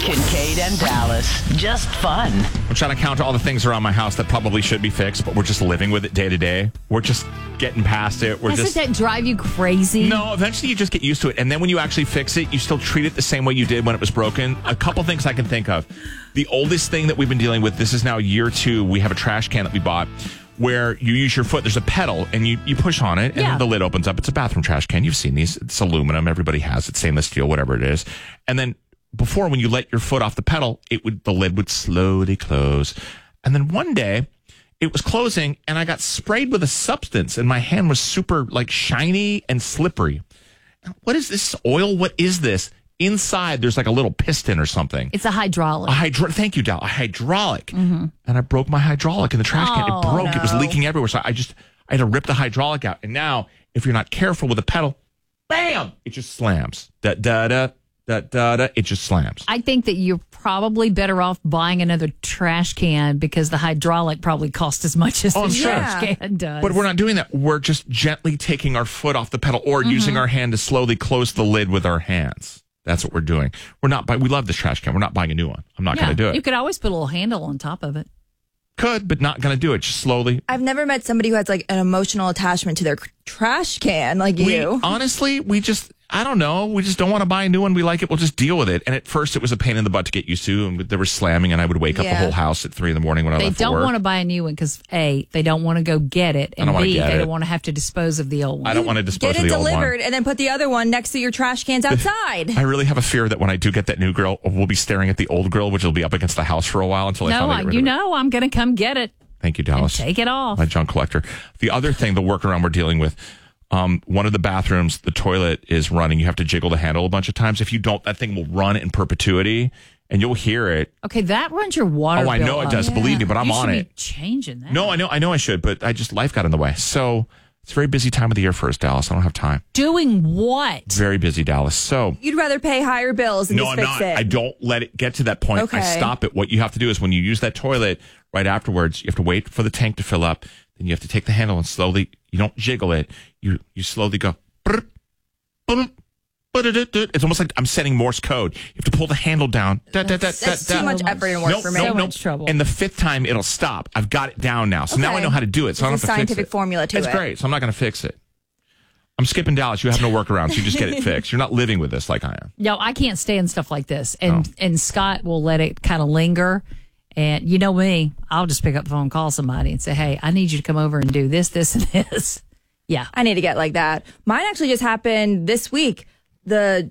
Kincaid and Dallas. Just fun. I'm trying to count all the things around my house that probably should be fixed, but we're just living with it day to day. We're just getting past it. Doesn't that drive you crazy? No, eventually you just get used to it. And then when you actually fix it, you still treat it the same way you did when it was broken. A couple things I can think of. The oldest thing that we've been dealing with, this is now year 2. We have a trash can that we bought where you use your foot. There's a pedal and you push on it and the lid opens up. It's a bathroom trash can. You've seen these. It's aluminum. Everybody has it. Stainless steel, whatever it is. And then before, when you let your foot off the pedal, the lid would slowly close. And then one day it was closing and I got sprayed with a substance and my hand was super shiny and slippery. What is this oil? What is this? Inside, there's like a little piston or something. It's a hydraulic. Thank you, Dal. A hydraulic. Mm-hmm. And I broke my hydraulic in the trash can. It broke. No. It was leaking everywhere. So I had to rip the hydraulic out. And now, if you're not careful with the pedal, bam! It just slams. Da-da-da. It just slams. I think that you're probably better off buying another trash can because the hydraulic probably costs as much as the trash can does. But we're not doing that. We're just gently taking our foot off the pedal or using our hand to slowly close the lid with our hands. That's what we're doing. We love this trash can. We're not buying a new one. I'm not going to do it. You could always put a little handle on top of it. Could, but not going to do it. Just slowly. I've never met somebody who has an emotional attachment to their trash can like you. Honestly, I don't know. We just don't want to buy a new one. We like it. We'll just deal with it. And at first, it was a pain in the butt to get used to. And there was slamming, and I would wake up the whole house at 3 a.m. when I left for work. They don't want to buy a new one because, A, they don't want to go get it. And B, they don't want to have to dispose of the old one. I don't want to dispose of the old one. Get it delivered and then put the other one next to your trash cans outside. I really have a fear that when I do get that new grill, we'll be staring at the old grill, which will be up against the house for a while until I finally get rid of it. I'm going to come get it. Thank you, Dallas. And take it off. My junk collector. The other thing, the workaround we're dealing with, one of the bathrooms, the toilet is running. You have to jiggle the handle a bunch of times. If you don't, that thing will run in perpetuity, and you'll hear it. Okay, that runs your water bill. I know it does. Yeah. Believe me, but I'm on it. You should be changing that. No, I know I should, but life got in the way. So it's a very busy time of the year for us, Dallas. I don't have time. Doing what? Very busy, Dallas. So you'd rather pay higher bills than just fix it. I don't let it get to that point. Okay. I stop it. What you have to do is when you use that toilet right afterwards, you have to wait for the tank to fill up. Then you have to take the handle and slowly, you don't jiggle it. You slowly go. It's almost like I'm setting Morse code. You have to pull the handle down. That's too much effort and work for me. So much trouble. And the 5th time, it'll stop. I've got it down now. So now I know how to do it. So I don't have to fix it. There's a scientific formula to it. It's great. So I'm not going to fix it. I'm skipping Dallas. You have no workaround, so you just get it fixed. You're not living with this like I am. No, I can't stand stuff like this. And Scott will let it kind of linger. And you know me, I'll just pick up the phone and call somebody and say, hey, I need you to come over and do this, this, and this. Yeah. I need to get like that. Mine actually just happened this week. The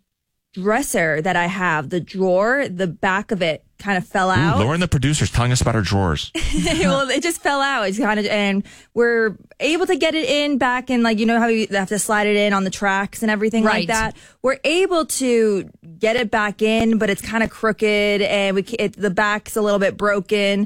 dresser that I have, the drawer, the back of it kind of fell out. Lauren, the producer's telling us about her drawers. Well, it just fell out. It's and we're able to get it in back in, you know how you have to slide it in on the tracks and everything like that. We're able to get it back in, but it's kind of crooked and the back's a little bit broken.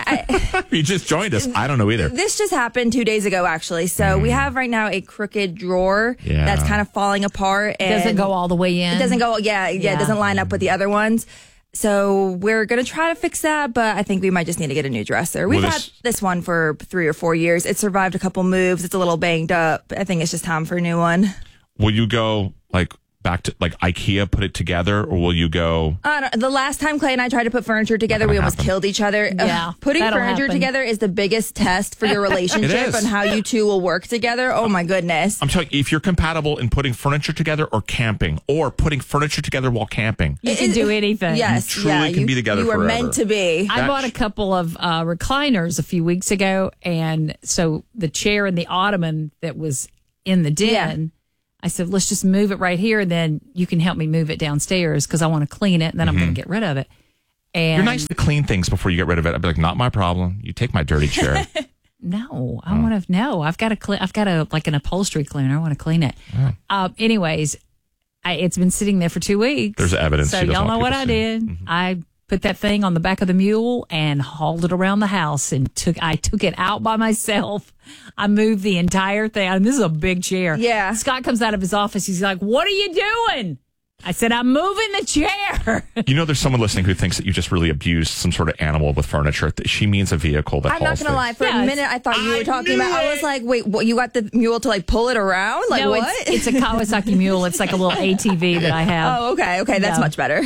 You just joined us. I don't know either. This just happened 2 days ago, actually. So we have right now a crooked drawer that's kind of falling apart. And it doesn't go all the way in. It doesn't go, it doesn't line up with the other ones. So we're going to try to fix that, but I think we might just need to get a new dresser. We've had this one for 3 or 4 years. It survived a couple moves. It's a little banged up. I think it's just time for a new one. Will you go back to IKEA, put it together, or will you go? The last time Clay and I tried to put furniture together, we almost killed each other. Yeah, putting furniture together is the biggest test for your relationship and how you two will work together. Oh my goodness! I'm telling you, if you're compatible in putting furniture together or camping, or putting furniture together while camping, you can do anything. Yes, you truly can be together forever. You are meant to be. I bought a couple of recliners a few weeks ago, and so the chair and the ottoman that was in the den. Yeah. I said, let's just move it right here. Then you can help me move it downstairs because I want to clean it. And then I'm going to get rid of it. And you're nice to clean things before you get rid of it. I'd be like, not my problem. You take my dirty chair. No, I want to. No, I've got an upholstery cleaner. I want to clean it. Oh. Anyways, it's been sitting there for 2 weeks. There's evidence. So y'all know what I did. Mm-hmm. I put that thing on the back of the mule and hauled it around the house and I took it out by myself. I moved the entire thing. And this is a big chair. Yeah. Scott comes out of his office. He's like, what are you doing? I said, I'm moving the chair. You know, there's someone listening who thinks that you just really abused some sort of animal with furniture. She means a vehicle that I'm not going to lie. For a minute, I thought you were talking about, I was like, wait, what, you got the mule to pull it around? No, what? It's a Kawasaki mule. It's like a little ATV that I have. Oh, okay. That's much better.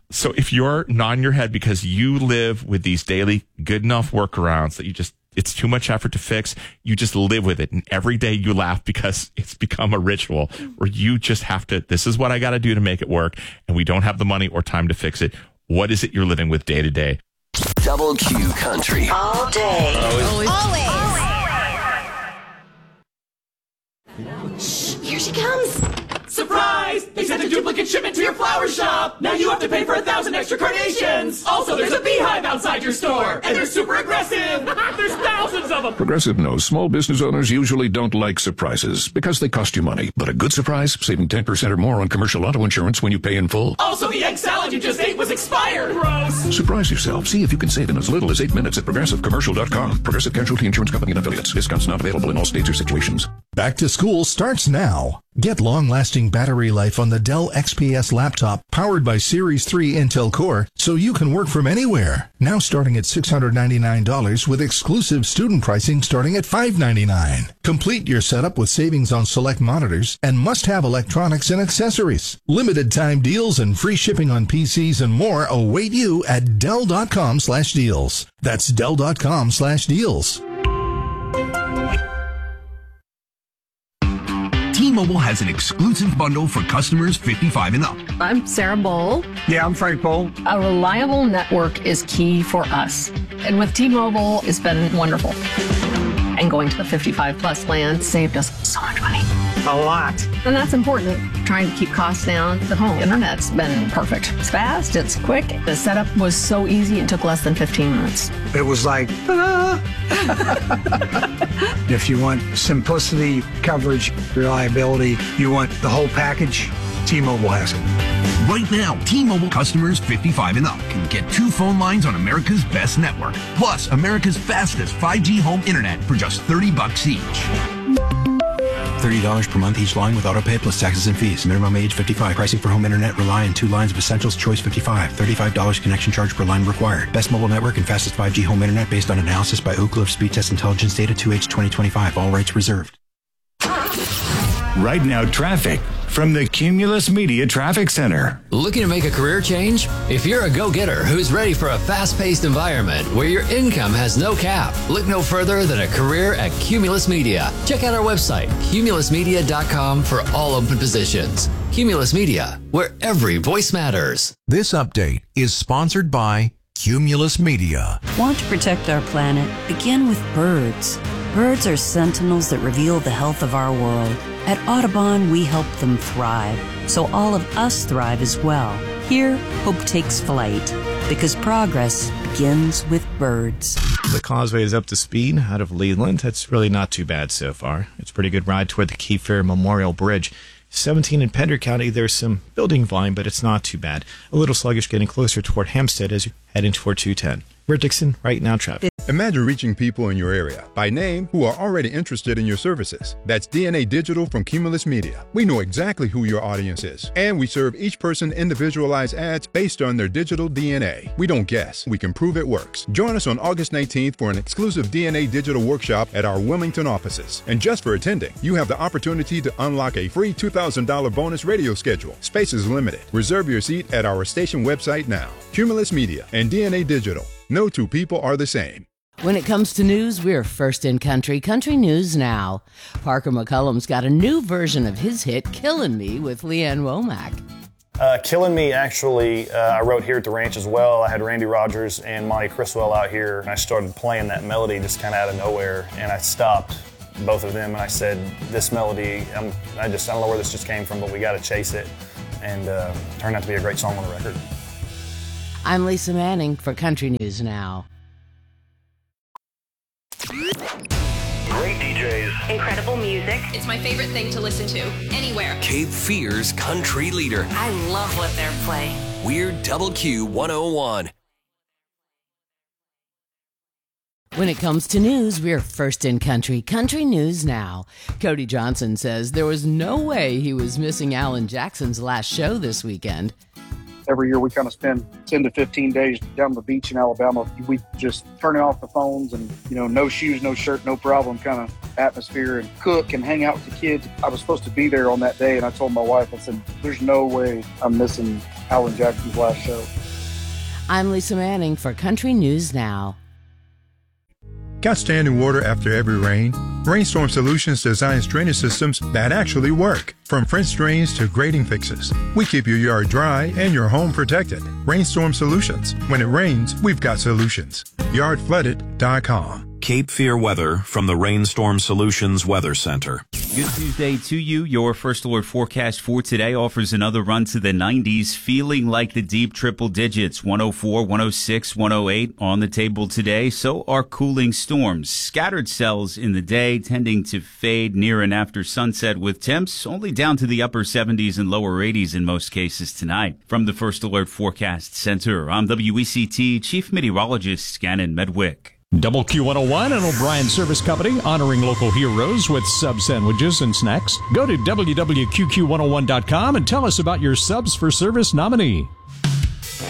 So if you're nodding your head because you live with these daily good enough workarounds that it's too much effort to fix, you just live with it. And every day you laugh because it's become a ritual where you just have to, this is what I got to do to make it work. And we don't have the money or time to fix it. What is it you're living with day to day? Double Q Country. All day. Always. Here she comes. Surprise! They sent a duplicate shipment to your flower shop. Now you have to pay for 1,000 extra carnations. Also, there's a beehive outside your store, and they're super aggressive. There's thousands of them. Progressive knows small business owners usually don't like surprises because they cost you money. But a good surprise, saving 10% or more on commercial auto insurance when you pay in full. Also, the egg salad you just ate was expired. Gross. Surprise yourself. See if you can save in as little as 8 minutes at progressivecommercial.com. Progressive Casualty Insurance Company and Affiliates. Discounts not available in all states or situations. Back to school starts now. Get long-lasting battery life on the Dell XPS laptop powered by Series 3 Intel Core so you can work from anywhere. Now starting at $699 with exclusive student pricing starting at $599. Complete your setup with savings on select monitors and must-have electronics and accessories. Limited time deals and free shipping on PCs and more await you at Dell.com/deals. That's Dell.com/deals. T-Mobile has an exclusive bundle for customers 55 and up. I'm Sarah Bowl. Yeah, I'm Frank Bowl. A reliable network is key for us. And with T-Mobile, it's been wonderful. And going to the 55 plus plan saved us so much money. A lot. And that's important. Trying to keep costs down. The home internet's been perfect. It's fast, it's quick. The setup was so easy, it took less than 15 minutes. It was like, If you want simplicity, coverage, reliability, you want the whole package, T-Mobile has it. Right now, T-Mobile customers 55 and up can get 2 phone lines on America's best network, plus America's fastest 5G home internet for just $30 each. $30 per month each line with autopay plus taxes and fees. Minimum age 55. Pricing for home internet rely on 2 lines of Essentials Choice 55. $35 connection charge per line required. Best mobile network and fastest 5G home internet based on analysis by Oak Cliff Speed Test Intelligence data 2H 2025. All rights reserved. Right now, traffic from the Cumulus Media Traffic Center. Looking to make a career change? If you're a go-getter who's ready for a fast-paced environment where your income has no cap, look no further than a career at Cumulus Media. Check out our website, cumulusmedia.com, for all open positions. Cumulus Media, where every voice matters. This update is sponsored by Cumulus Media. Want to protect our planet? Begin with birds. Birds are sentinels that reveal the health of our world. At Audubon, we help them thrive, so all of us thrive as well. Here, hope takes flight, because progress begins with birds. The causeway is up to speed out of Leland. It's really not too bad so far. It's a pretty good ride toward the Kiefer Memorial Bridge. 17 in Pender County, there's some building volume, but it's not too bad. A little sluggish getting closer toward Hempstead as you head in toward 210. We're Dixon, right now traffic. Imagine reaching people in your area by name who are already interested in your services. That's DNA Digital from Cumulus Media. We know exactly who your audience is, and we serve each person individualized ads based on their digital DNA. We don't guess, we can prove it works. Join us on August 19th for an exclusive DNA Digital workshop at our Wilmington offices. And just for attending, you have the opportunity to unlock a free $2,000 bonus radio schedule. Space is limited. Reserve your seat at our station website now. Cumulus Media and DNA Digital. No two people are the same. When it comes to news, we're first in country. Country News Now. Parker McCullum's got a new version of his hit, Killin' Me, with Leanne Womack. Killin' Me, actually, I wrote here at the ranch as well. I had Randy Rogers and Monty Criswell out here, and I started playing that melody just kind of out of nowhere, and I stopped both of them, and I said, this melody, I don't know where this just came from, but we got to chase it, and turned out to be a great song on the record. I'm Lisa Manning for Country News Now. Great DJs. Incredible music. It's my favorite thing to listen to, anywhere. Cape Fear's country leader. I love what they're playing. We're Double Q 101. When it comes to news, we're first in country. Country News Now. Cody Johnson says there was no way he was missing Alan Jackson's last show this weekend. Every year we kind of spend 10 to 15 days down the beach in Alabama. We just turn off the phones and, no shoes, no shirt, no problem kind of atmosphere, and cook and hang out with the kids. I was supposed to be there on that day, and I told my wife, I said, there's no way I'm missing Alan Jackson's last show. I'm Lisa Manning for Country News Now. Got standing water after every rain? Rainstorm Solutions designs drainage systems that actually work. From French drains to grading fixes, we keep your yard dry and your home protected. Rainstorm Solutions. When it rains, we've got solutions. Yardflooded.com. Cape Fear weather from the Rainstorm Solutions Weather Center. Good Tuesday to you. Your First Alert forecast for today offers another run to the 90s, feeling like the deep triple digits, 104, 106, 108 on the table today. So are cooling storms. Scattered cells in the day tending to fade near and after sunset, with temps only down to the upper 70s and lower 80s in most cases tonight. From the First Alert Forecast Center, I'm WECT Chief Meteorologist Scannon Medwick. Double Q101 and O'Brien Service Company, honoring local heroes with sub sandwiches and snacks. Go to WWQQ101.com and tell us about your Subs for Service nominee.